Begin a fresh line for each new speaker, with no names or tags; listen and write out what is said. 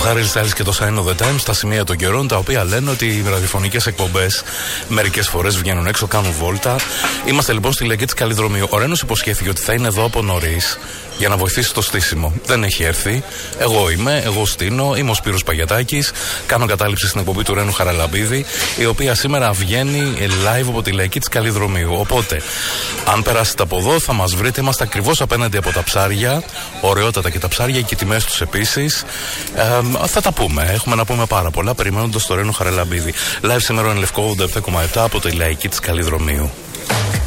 Harry Styles και το Sign of the Times, στα σημεία των καιρών, τα οποία λένε ότι οι ραδιοφωνικές εκπομπές μερικές φορές βγαίνουν έξω, κάνουν βόλτα. Είμαστε λοιπόν στη Λεκκή της Καλλιδρομίου. Ο Ρένος υποσχέθηκε ότι θα είναι εδώ από νωρίς για να βοηθήσει το στήσιμο. Δεν έχει έρθει. Εγώ στείνω, είμαι ο Σπύρος Παγιατάκης. Κάνω κατάληψη στην εκπομπή του Ρένου Χαραλαμπίδη, η οποία σήμερα βγαίνει live από τη Λεκκή της Καλλιδρομίου. Οπότε, αν περάσετε από εδώ, θα μας βρείτε. Είμαστε ακριβώς απέναντι από τα ψάρια. Ωραιότατα και τα ψάρια και οι τιμές τους επίσης. Θα τα πούμε. Έχουμε να πούμε πάρα πολλά περιμένοντας το Ρένο Χαραλαμπίδη. Live σήμερα είναι Λευκό 87,7 από τη Λεκκή της Καλλιδρομίου.